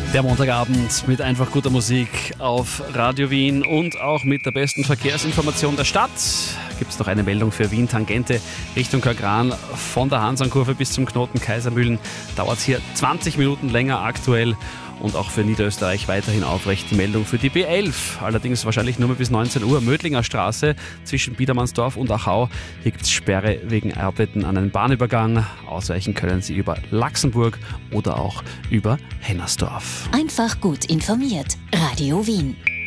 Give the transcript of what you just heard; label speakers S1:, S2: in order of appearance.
S1: Der Montagabend mit einfach guter Musik auf Radio Wien und auch mit der besten Verkehrsinformation der Stadt. Gibt es noch eine Meldung für Wien Tangente Richtung Kagran von der Hansankurve bis zum Knoten Kaisermühlen. Dauert es hier 20 Minuten länger aktuell und auch für Niederösterreich weiterhin aufrecht die Meldung für die B11. Allerdings wahrscheinlich nur mehr bis 19 Uhr. Mödlinger Straße zwischen Biedermannsdorf und Achau. Hier gibt es Sperre wegen Arbeiten an einem Bahnübergang. Ausweichen können Sie über Laxenburg oder auch über Hennersdorf.
S2: Einfach gut informiert. Radio Wien.